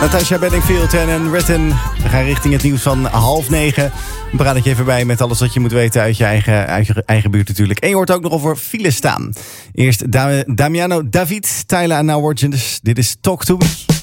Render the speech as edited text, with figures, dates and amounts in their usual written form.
Natasha Bedingfield en Ritten. We gaan richting het nieuws van 8:30. We praat het je even bij met alles wat je moet weten uit je eigen buurt natuurlijk. En je hoort ook nog over files staan. Eerst Damiano David, Tyler en Now Origins. Dit is Talk To Me.